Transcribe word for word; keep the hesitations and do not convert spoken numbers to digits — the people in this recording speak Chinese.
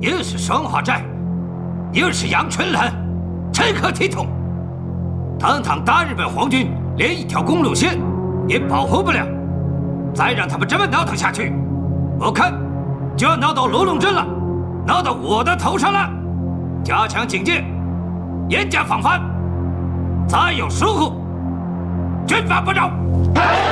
您是双华寨，您是阳春人，这可体统。堂堂大日本皇军，连一条公路线也保护不了，再让他们这么闹腾下去，我看就要闹到罗龙镇了，闹到我的头上了。加强警戒，严加防范，再有疏忽，军法不饶。